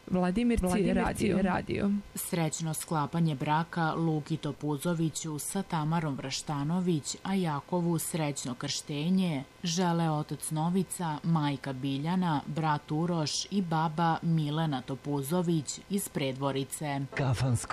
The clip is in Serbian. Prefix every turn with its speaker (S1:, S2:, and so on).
S1: Vladimir radio.
S2: Srećno sklapanje braka Luki Topuzoviću sa Tamarom Vraštanović, a Jakovu srećno krštenje žele otac Novica, majka Biljana, brat Uroš i baba Milena Topuzović iz Predvorice.